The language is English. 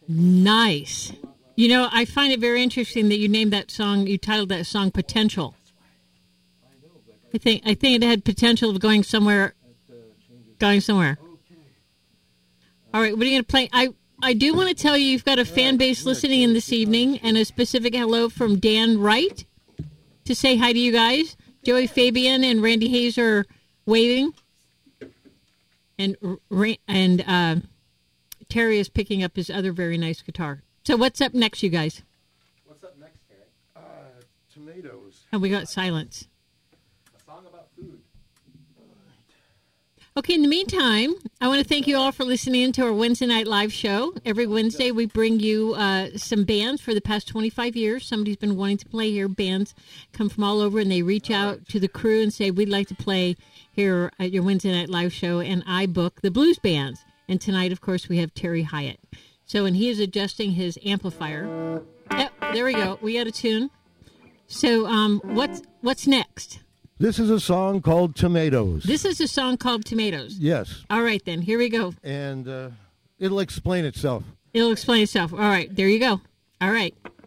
Nice. You know, I find it very interesting that you named that song, you titled that song Potential. I think it had potential of going somewhere. All right, what are you going to play? I do want to tell you you've got a fan base listening in this evening, and a specific hello from Dan Wright to say hi to you guys. Joey Fabian and Randy Hayes are waving. And Terry is picking up his other very nice guitar. So what's up next, you guys? What's up next, Terry? Tomatoes. And we got silence. A song about food. Okay, in the meantime, I want to thank you all for listening to our Wednesday Night Live show. Every Wednesday, we bring you some bands for the past 25 years. Somebody's been wanting to play here. Bands come from all over, and they reach out to the crew and say, we'd like to play here at your Wednesday Night Live show, and I book the blues bands. And tonight, of course, we have Terry Hyatt. So, and he is adjusting his amplifier. Yep, there we go. We got a tune. So, what's next? This is a song called Tomatoes. This is a song called Tomatoes. Yes. All right, then. Here we go. And it'll explain itself. It'll explain itself. All right, there you go. All right.